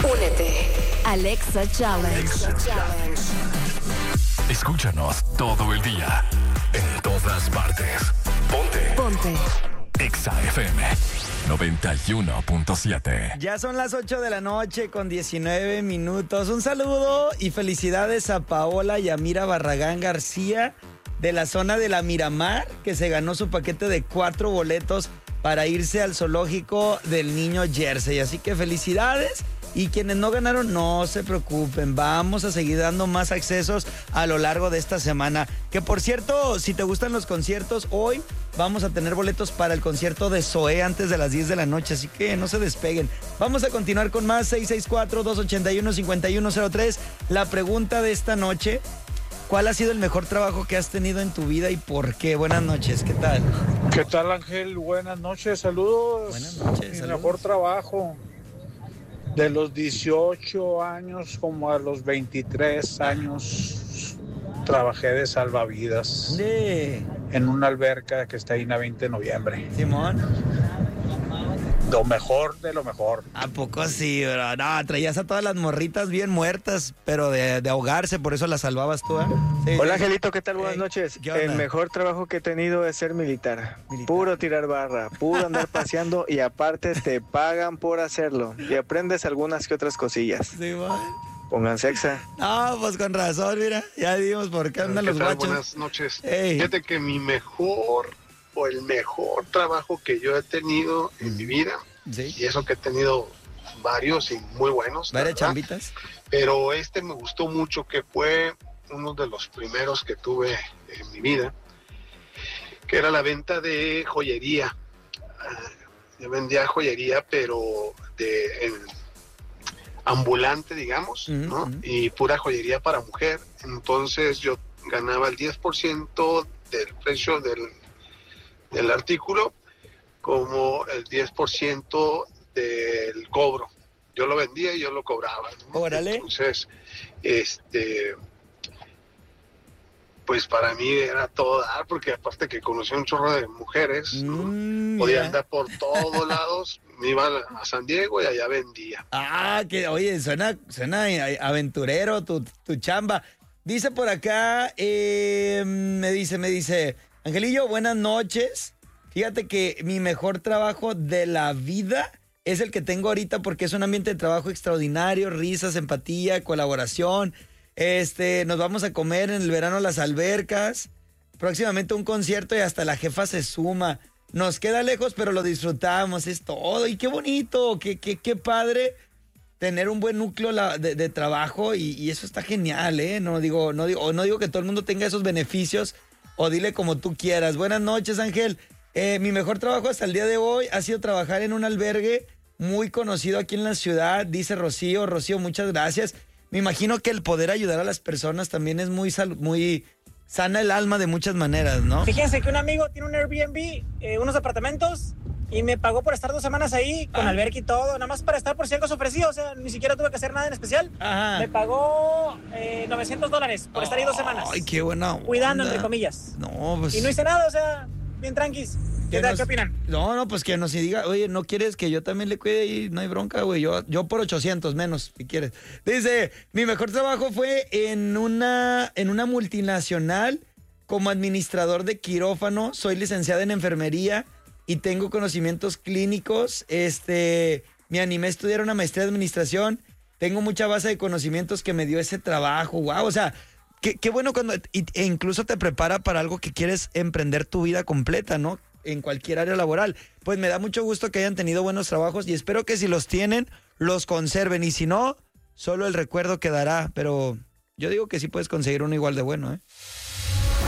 Únete. Alexa Challenge. Escúchanos todo el día, en todas partes. Ponte. Exa FM 91.7. Ya son las 8 de la noche con 19 minutos. Un saludo y felicidades a Paola Yamira Barragán García de la zona de la Miramar, que se ganó su paquete de 4 boletos para irse al zoológico del Niño Jersey. Así que felicidades. Y quienes no ganaron, no se preocupen. Vamos a seguir dando más accesos a lo largo de esta semana. Que por cierto, si te gustan los conciertos, hoy vamos a tener boletos para el concierto de Zoé antes de las 10 de la noche. Así que no se despeguen. Vamos a continuar con más 664-281-5103. La pregunta de esta noche: ¿cuál ha sido el mejor trabajo que has tenido en tu vida y por qué? Buenas noches, ¿qué tal? ¿Qué tal, Ángel? Buenas noches, saludos. Buenas noches, Mi saludos. mejor trabajo, de los 18 años como a los 23 años, trabajé de salvavidas en una alberca que está ahí en la 20 de noviembre. Simón. Lo mejor de lo mejor. ¿A poco sí, bro? No, traías a todas las morritas bien muertas, pero de ahogarse, por eso las salvabas tú, ¿eh? Sí, Hola, sí. Angelito, ¿qué tal? Buenas noches. ¿qué onda? El mejor trabajo que he tenido es ser militar. Puro tirar barra, puro andar paseando y aparte te pagan por hacerlo. Y aprendes algunas que otras cosillas. Simón. Pónganse Exa. No, pues con razón, mira, ya dimos por qué andan ¿Qué los tal? guachos. Buenas noches. Ey. Fíjate que el mejor trabajo que yo he tenido en mi vida, Sí. y eso que he tenido varios y muy buenos, la ¿Varias verdad, chambitas? pero me gustó mucho, que fue uno de los primeros que tuve en mi vida, que era la venta de joyería. Yo vendía joyería, pero ambulante, digamos, ¿no? Y pura joyería para mujer. Entonces yo ganaba el 10% del precio del artículo, como el 10% del cobro. Yo lo vendía y yo lo cobraba, ¿no? Órale. Entonces, pues para mí era todo dar, porque aparte que conocí un chorro de mujeres, ¿no? Podía Mira. andar por todos lados, me iba a San Diego y allá vendía. Ah, que oye, suena aventurero tu chamba. Dice por acá, me dice, Angelillo, buenas noches. Fíjate que mi mejor trabajo de la vida es el que tengo ahorita porque es un ambiente de trabajo extraordinario, risas, empatía, colaboración. Nos vamos a comer en el verano a las albercas, próximamente un concierto y hasta la jefa se suma. Nos queda lejos, pero lo disfrutamos, es todo. Y qué bonito, qué padre tener un buen núcleo de trabajo y eso está genial, ¿eh? No digo que todo el mundo tenga esos beneficios, o dile como tú quieras. Buenas noches, Ángel. Mi mejor trabajo hasta el día de hoy ha sido trabajar en un albergue muy conocido aquí en la ciudad, dice Rocío. Rocío, muchas gracias. Me imagino que el poder ayudar a las personas también es muy sana el alma de muchas maneras, ¿no? Fíjense que un amigo tiene un Airbnb, unos apartamentos, y me pagó por estar 2 semanas ahí, con alberca y todo, nada más para estar por si algo se ofrecía, o sea, ni siquiera tuve que hacer nada en especial. Ajá. Me pagó $900 por estar ahí 2 semanas. Ay, qué buena onda. Cuidando, entre comillas. No, pues... Y no hice nada, o sea, bien tranquis. ¿Qué opinan? No, pues que nos diga, oye, ¿no quieres que yo también le cuide? Y no hay bronca, güey, yo por 800 menos, si quieres. Dice, mi mejor trabajo fue en una multinacional como administrador de quirófano. Soy licenciada en enfermería y tengo conocimientos clínicos. Me animé a estudiar una maestría de administración. Tengo mucha base de conocimientos que me dio ese trabajo. Wow, o sea, qué bueno cuando e incluso te prepara para algo que quieres emprender tu vida completa, ¿no? En cualquier área laboral. Pues me da mucho gusto que hayan tenido buenos trabajos y espero que si los tienen, los conserven. Y si no, solo el recuerdo quedará. Pero yo digo que sí puedes conseguir uno igual de bueno, ¿eh?